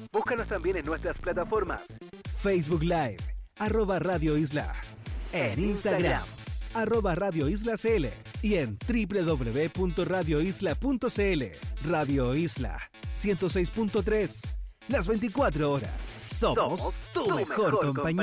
Búscanos también en nuestras plataformas. Facebook Live, @Radio Isla. En Instagram, @Radio Isla CL. Y en www.radioisla.cl. Radio Isla 106.3. Las 24 horas. Somos tu mejor compañía.